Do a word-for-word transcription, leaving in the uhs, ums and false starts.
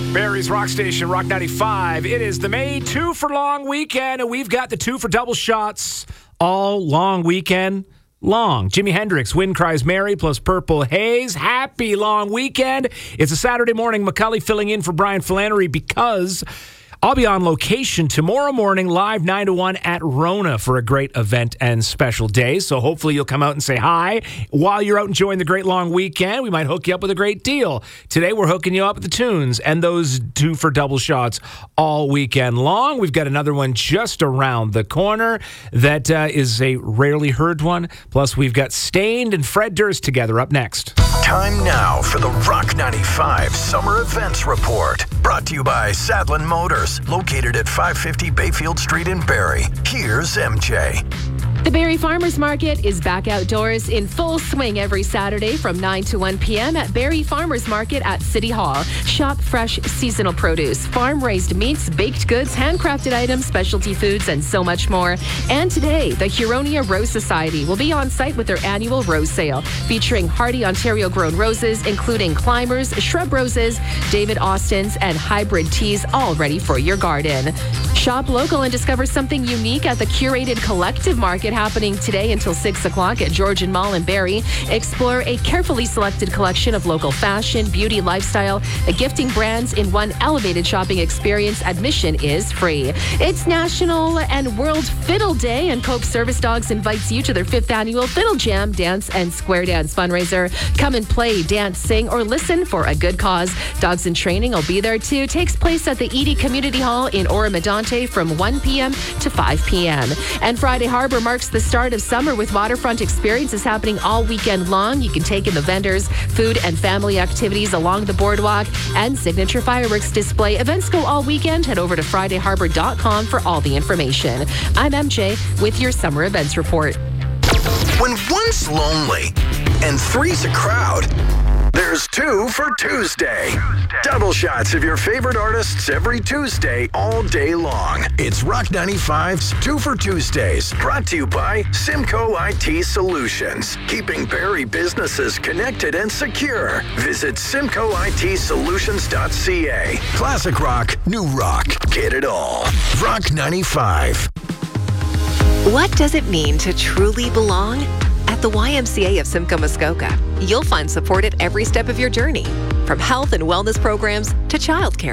Barry's Rock Station, Rock ninety-five. It is the May two for long weekend, and we've got the two for double shots all long weekend long. Jimi Hendrix, Wind Cries Mary, plus Purple Haze. Happy long weekend. It's a Saturday morning. McCully filling in for Brian Flannery because I'll be on location tomorrow morning, live nine to one at Rona for a great event and special day. So hopefully you'll come out and say hi while you're out enjoying the great long weekend. We might hook you up with a great deal. Today we're hooking you up with the tunes and those two for double shots all weekend long. We've got another one just around the corner that uh, is a rarely heard one. Plus we've got Stained and Fred Durst together up next. Time now for the Rock ninety-five Summer Events Report. Brought to you by Sadlin Motors, located at five fifty Bayfield Street in Barrie. Here's M J. The Barrie Farmers Market is back outdoors in full swing every Saturday from nine to one p.m. at Barrie Farmers Market at City Hall. Shop fresh seasonal produce, farm-raised meats, baked goods, handcrafted items, specialty foods, and so much more. And today, the Huronia Rose Society will be on site with their annual rose sale, featuring hardy Ontario-grown roses, including climbers, shrub roses, David Austins, and hybrid teas, all ready for your garden. Shop local and discover something unique at the curated Collective Market happening today until six o'clock at Georgian Mall in Barrie. Explore a carefully selected collection of local fashion, beauty, lifestyle, gifting brands in one elevated shopping experience. Admission is free. It's National and World Fiddle Day, and Cope Service Dogs invites you to their fifth annual Fiddle Jam Dance and Square Dance fundraiser. Come and play, dance, sing, or listen for a good cause. Dogs in Training will be there too. Takes place at the Edie Community Hall in Oromedonte from one p.m. to five p.m. And Friday Harbor marks the start of summer with waterfront experiences happening all weekend long. You can take in the vendors, food and family activities along the boardwalk, and signature fireworks display. Events go all weekend. Head over to friday harbor dot com for all the information. I'm M J with your Summer Events Report. When one's lonely and three's a crowd, there's two for Tuesday. Double shots of your favorite artists every Tuesday, all day long. It's Rock ninety-five's Two for Tuesdays, brought to you by Simcoe I T Solutions, keeping Barrie businesses connected and secure. Visit simcoe I T solutions dot c a. Classic rock, new rock, get it all. Rock ninety-five. What does it mean to truly belong? At the Y M C A of Simcoe Muskoka, you'll find support at every step of your journey, from health and wellness programs to childcare.